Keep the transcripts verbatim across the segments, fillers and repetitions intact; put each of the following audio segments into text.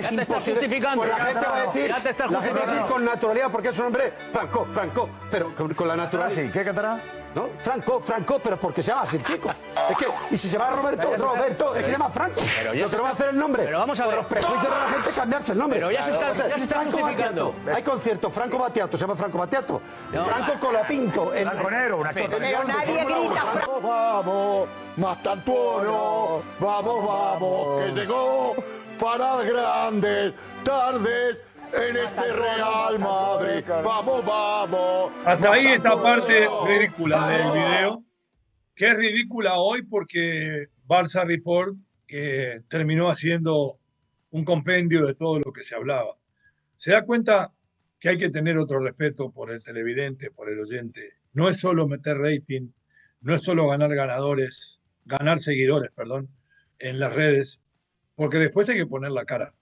es ya te imposible. estás justificando. Pues la gente va a decir, Ya te estás la gente va a decir justificando. con naturalidad, porque es un hombre Franco, Franco, pero con, con la naturalidad. Sí, ¿qué catará? ¿No? Franco, Franco, pero porque se llama así el chico. Es que, y si se llama Roberto, Pero ya se Roberto, está- es que se llama Franco. Pero ya Lo se que no va a está- hacer el nombre. Pero vamos a Por ver. los prejuicios de la gente cambiarse el nombre. Pero ya se está- Entonces, ya se está Franco justificando. Battiato. Hay concierto, Franco Battiato, se llama Franco Battiato. No. Franco Colapinto. en- Franco Nero, un actor. Pero nadie grita. Vamos, vamos, más tantuono, vamos, vamos, que llegó para grandes tardes en este Real Madrid. Vamos, vamos. Hasta ahí esta Mastantuono. parte ridícula del video, que es ridícula hoy porque Barça Report eh, terminó haciendo un compendio de todo lo que se hablaba. Se da cuenta que hay que tener otro respeto por el televidente, por el oyente. No es solo meter rating, no es solo ganar ganadores, ganar seguidores, perdón, en las redes, porque después hay que poner la cara.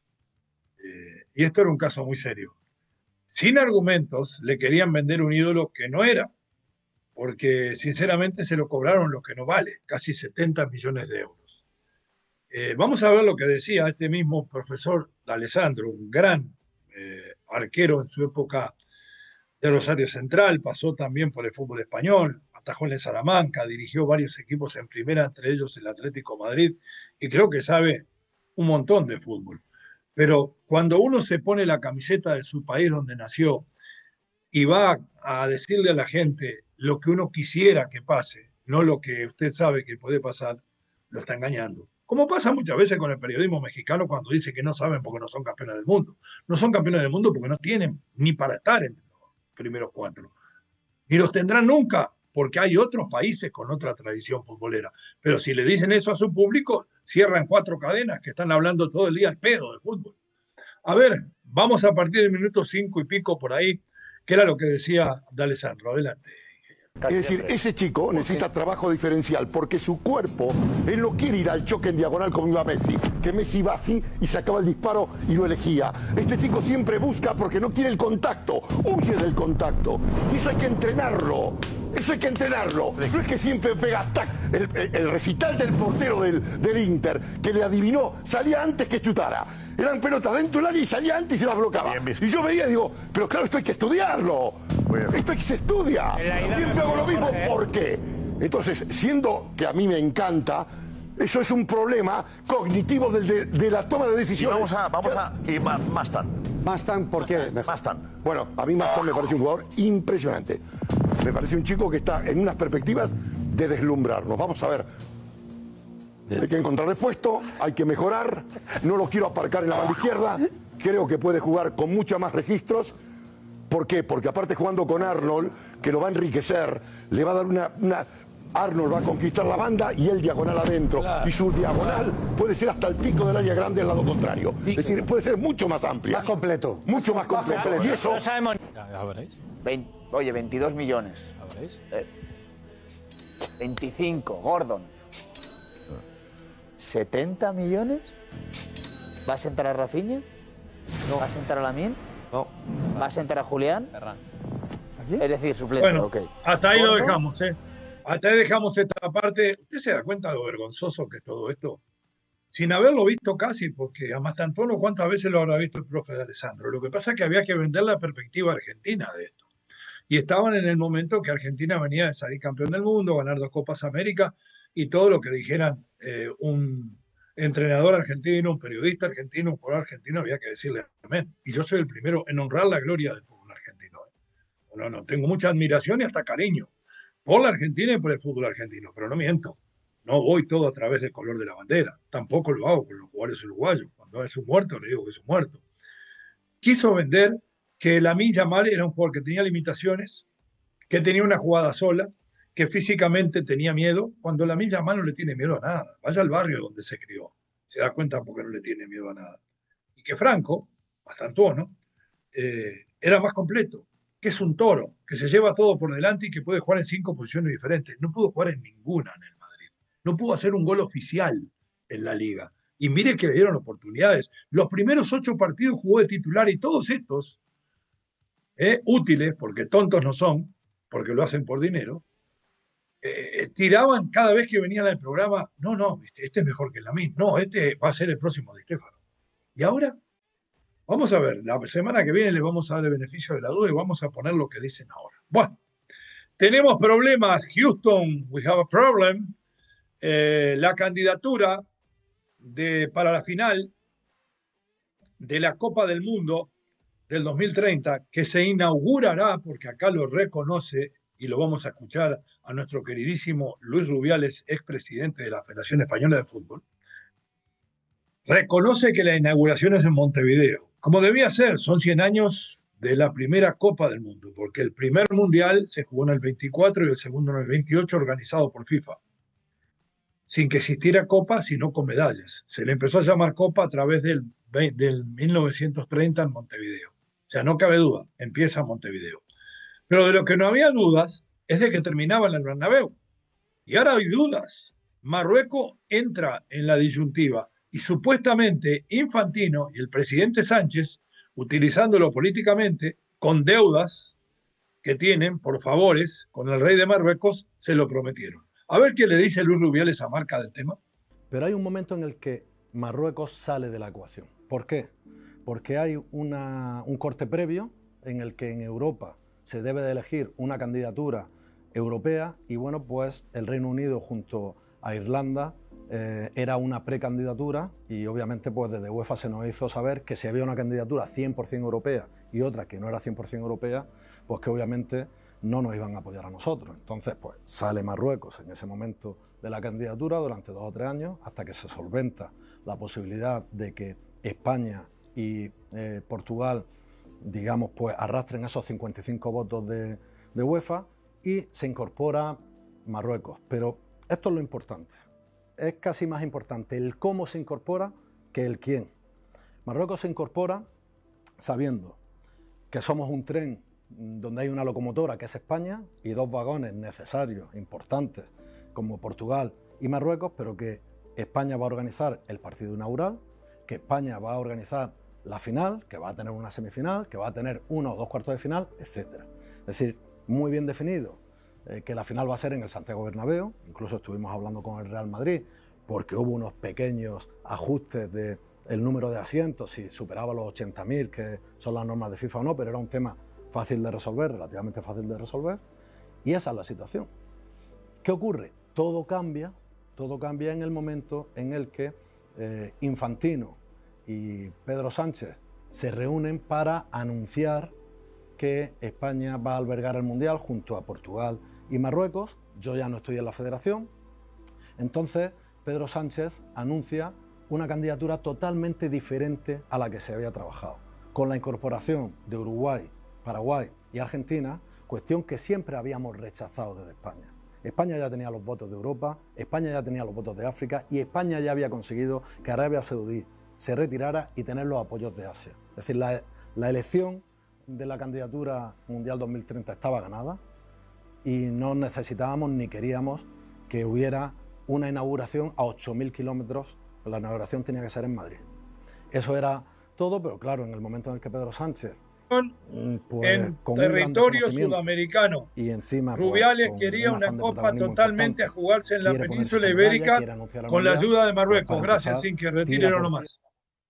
Eh, y esto era un caso muy serio. Sin argumentos, le querían vender un ídolo que no era, porque sinceramente se lo cobraron lo que no vale, casi setenta millones de euros. Eh, vamos a ver lo que decía este mismo profesor D'Alessandro, un gran eh, arquero en su época de Rosario Central, pasó también por el fútbol español, atajó en el Salamanca, dirigió varios equipos en primera, entre ellos el Atlético Madrid, y creo que sabe un montón de fútbol. Pero cuando uno se pone la camiseta de su país donde nació y va a decirle a la gente lo que uno quisiera que pase, no lo que usted sabe que puede pasar, lo está engañando. Como pasa muchas veces con el periodismo mexicano cuando dice que no saben porque no son campeones del mundo. No son campeones del mundo porque no tienen ni para estar entre los primeros cuatro. Ni los tendrán nunca porque hay otros países con otra tradición futbolera. Pero si le dicen eso a su público, cierran cuatro cadenas que están hablando todo el día al pedo de fútbol. A ver, vamos a partir del minuto cinco y pico por ahí, que era lo que decía D'Alessandro. Adelante. Es decir, ese chico necesita trabajo diferencial porque su cuerpo, él no quiere ir al choque en diagonal como iba Messi, que Messi iba así y sacaba el disparo y lo elegía. Este chico siempre busca porque no quiere el contacto, huye del contacto. Y eso hay que entrenarlo. Eso hay que entrenarlo. No es que siempre pega tac. El, el- el recital del portero del, del Inter, que le adivinó, salía antes que chutara. Eran pelotas dentro del área y salía antes y se las bloqueaba. Bien visto. Y yo veía y digo, pero claro, esto hay que estudiarlo. Esto hay que se estudia. Siempre hago lo mismo. ¿Por qué? Entonces, siendo que a mí me encanta, eso es un problema cognitivo del- de, de la toma de Y decisiones. vamos a, vamos a, y Ma- Mastan, Mastan, ¿por qué? Mastan. Bueno, a mí Maston me parece un jugador impresionante. Me parece un chico que está en unas perspectivas de deslumbrarnos. Vamos a ver. Hay que encontrarle puesto, hay que mejorar. No lo quiero aparcar en la banda izquierda. Creo que puede jugar con muchos más registros. ¿Por qué? Porque aparte jugando con Arnold, que lo va a enriquecer, le va a dar una... una- Arnold va a conquistar la banda y él diagonal adentro. Y su diagonal puede ser hasta el pico del área grande al lado contrario. Es decir, puede ser mucho más amplia. Más completo. Mucho más completo. Y eso... No sabemos. Ya veréis. Vein- oye, veintidós millones. Ya veréis. Eh, veinticinco, Gordon. ¿setenta millones? ¿Va a sentar a Rafinha? ¿Va a sentar a Lamine? No. ¿Va a sentar a Julián? Es decir, suplente, Bueno, ok. hasta ahí lo ¿Gordo? dejamos, ¿eh? Hasta ahí dejamos esta parte. ¿Usted se da cuenta de lo vergonzoso que es todo esto? Sin haberlo visto casi, porque a Mastantuono, ¿cuántas veces lo habrá visto el profe de Alessandro? Lo que pasa es que había que vender la perspectiva argentina de esto. Y estaban en el momento que Argentina venía de salir campeón del mundo, ganar dos Copas América, y todo lo que dijeran eh, un entrenador argentino, un periodista argentino, un jugador argentino, había que decirle amén. Y yo soy el primero en honrar la gloria del fútbol argentino. No, no, tengo mucha admiración y hasta cariño por la Argentina y por el fútbol argentino, pero no miento. No voy todo a través del color de la bandera. Tampoco lo hago con los jugadores uruguayos. Cuando es un muerto, le digo que es un muerto. Quiso vender que Lamine Yamal era un jugador que tenía limitaciones, que tenía una jugada sola, que físicamente tenía miedo, cuando Lamine Yamal no le tiene miedo a nada. Vaya al barrio donde se crió. Se da cuenta porque no le tiene miedo a nada. Y que Franco, Mastantuono, eh, era más completo, que es un toro, que se lleva todo por delante y que puede jugar en cinco posiciones diferentes. No pudo jugar en ninguna en el Madrid. No pudo hacer un gol oficial en la liga. Y mire que le dieron oportunidades. Los primeros ocho partidos jugó de titular y todos estos, eh, útiles, porque tontos no son, porque lo hacen por dinero, eh, tiraban cada vez que venían al programa, no, no, este, este es mejor que Lamine, no, este va a ser el próximo Di Stéfano. ¿Y ahora? Vamos a ver, la semana que viene les vamos a dar el beneficio de la duda y vamos a poner lo que dicen ahora. Bueno, tenemos problemas. Houston, we have a problem. Eh, la candidatura de, para la final de la Copa del Mundo del dos mil treinta, que se inaugurará, porque acá lo reconoce y lo vamos a escuchar a nuestro queridísimo Luis Rubiales, expresidente de la Federación Española de Fútbol, reconoce que la inauguración es en Montevideo, como debía ser. Son cien años de la primera Copa del Mundo, porque el primer Mundial se jugó en el veinticuatro y el segundo en el veintiocho, organizado por FIFA, sin que existiera Copa, sino con medallas. Se le empezó a llamar Copa a través del, del mil novecientos treinta en Montevideo. O sea, no cabe duda, empieza en Montevideo. Pero de lo que no había dudas es de que terminaba en el Bernabéu. Y ahora hay dudas. Marruecos entra en la disyuntiva y supuestamente Infantino y el presidente Sánchez, utilizándolo políticamente, con deudas que tienen por favores con el rey de Marruecos, se lo prometieron. A ver qué le dice Luis Rubiales a Marca del tema. Pero hay un momento en el que Marruecos sale de la ecuación. ¿Por qué? Porque hay una, un corte previo en el que en Europa se debe de elegir una candidatura europea y bueno, pues el Reino Unido junto a Irlanda eh, era una precandidatura y obviamente pues desde UEFA se nos hizo saber que si había una candidatura cien por cien europea y otra que no era cien por cien europea, pues que obviamente no nos iban a apoyar a nosotros. Entonces pues sale Marruecos en ese momento de la candidatura durante dos o tres años hasta que se solventa la posibilidad de que España y eh, Portugal, digamos, pues arrastren esos cincuenta y cinco votos de, de UEFA y se incorpora Marruecos. Pero esto es lo importante, es casi más importante el cómo se incorpora que el quién. Marruecos se incorpora sabiendo que somos un tren donde hay una locomotora que es España y dos vagones necesarios, importantes, como Portugal y Marruecos, pero que España va a organizar el partido inaugural, que España va a organizar la final, que va a tener una semifinal, que va a tener uno o dos cuartos de final, etcétera. Es decir, muy bien definido eh, que la final va a ser en el Santiago Bernabéu. Incluso estuvimos hablando con el Real Madrid porque hubo unos pequeños ajustes del número de asientos, si superaba los ochenta mil, que son las normas de FIFA o no, pero era un tema fácil de resolver, relativamente fácil de resolver, y esa es la situación. ¿Qué ocurre? Todo cambia, todo cambia en el momento en el que eh, Infantino y Pedro Sánchez se reúnen para anunciar que España va a albergar el Mundial junto a Portugal y Marruecos. Yo ya no estoy en la federación. Entonces Pedro Sánchez anuncia una candidatura totalmente diferente a la que se había trabajado, con la incorporación de Uruguay, Paraguay y Argentina, cuestión que siempre habíamos rechazado desde España. España ya tenía los votos de Europa, España ya tenía los votos de África y España ya había conseguido que Arabia Saudí se retirara y tener los apoyos de Asia. Es decir, la, la elección de la candidatura mundial dos mil treinta estaba ganada y no necesitábamos ni queríamos que hubiera una inauguración a ocho mil kilómetros. La inauguración tenía que ser en Madrid. Eso era todo, pero claro, en el momento en el que Pedro Sánchez, pues, en con territorio sudamericano, y encima Rubiales pues, quería una copa totalmente a jugarse en la península ibérica con la ayuda de Marruecos. Gracias, sin que retírelo nomás.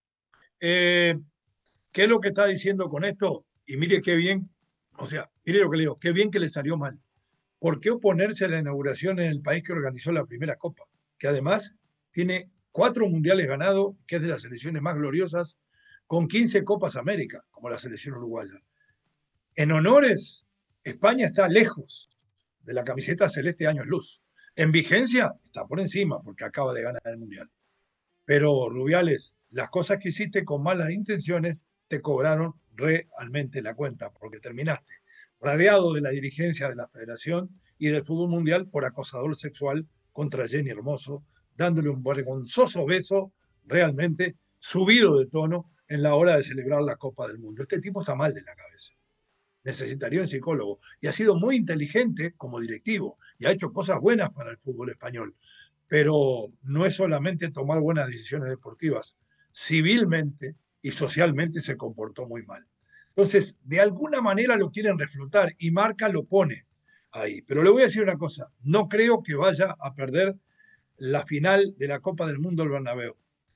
Eh, ¿Qué es lo que está diciendo con esto? Y mire qué bien, o sea, mire lo que le digo, qué bien que le salió mal. ¿Por qué oponerse a la inauguración en el país que organizó la primera copa? Que además tiene cuatro mundiales ganados, que es de las selecciones más gloriosas, con quince Copas América, como la selección uruguaya. En honores, España está lejos de la camiseta celeste años luz. En vigencia, está por encima, porque acaba de ganar el mundial. Pero, Rubiales, las cosas que hiciste con malas intenciones te cobraron realmente la cuenta, porque terminaste radiado de la dirigencia de la Federación y del fútbol mundial por acosador sexual contra Jenny Hermoso, dándole un vergonzoso beso realmente subido de tono en la hora de celebrar la Copa del Mundo. Este tipo está mal de la cabeza. Necesitaría un psicólogo. Y ha sido muy inteligente como directivo y ha hecho cosas buenas para el fútbol español. Pero no es solamente tomar buenas decisiones deportivas. Civilmente y socialmente se comportó muy mal. Entonces, de alguna manera lo quieren reflotar y Marca lo pone ahí. Pero le voy a decir una cosa. No creo que vaya a perder la final de la Copa del Mundo del Bernabéu.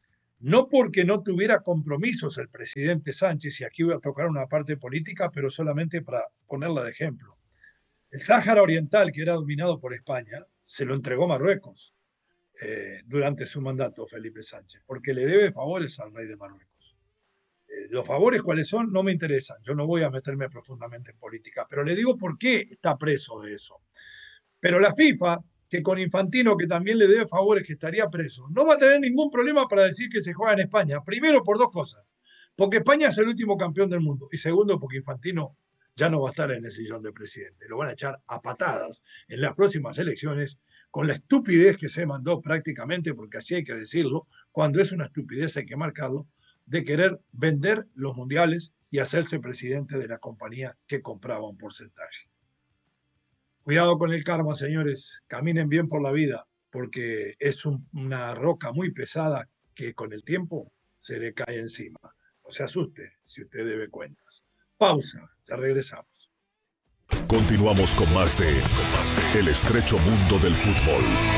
no porque no tuviera compromisos el presidente Sánchez, y aquí voy a tocar una parte política, pero solamente para ponerla de ejemplo. El Sáhara Oriental, que era dominado por España, se lo entregó Marruecos eh, durante su mandato, Felipe Sánchez, porque le debe favores al rey de Marruecos. Eh, los favores cuáles son no me interesan, yo no voy a meterme profundamente en política, pero le digo por qué está preso de eso. Pero la FIFA, que con Infantino, que también le debe favores, que estaría preso, no va a tener ningún problema para decir que se juega en España. Primero, por dos cosas. Porque España es el último campeón del mundo. Y segundo, porque Infantino ya no va a estar en el sillón de presidente. Lo van a echar a patadas en las próximas elecciones con la estupidez que se mandó prácticamente, porque así hay que decirlo, cuando es una estupidez hay que marcarlo, de querer vender los mundiales y hacerse presidente de la compañía que compraba un porcentaje. Cuidado con el karma, señores. Caminen bien por la vida, porque es un, una roca muy pesada que con el tiempo se le cae encima. No se asuste si usted debe cuentas. Pausa, ya regresamos. Continuamos con más de El estrecho mundo del fútbol.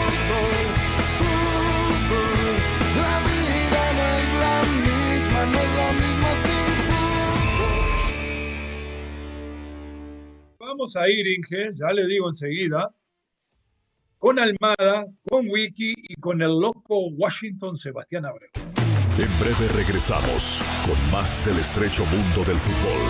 La vida no es la misma, no es la misma sin fútbol. Vamos a ir, Inge, ya le digo enseguida, con Almada, con Wiki y con el loco Washington Sebastián Abreu. En breve regresamos con más del estrecho mundo del fútbol.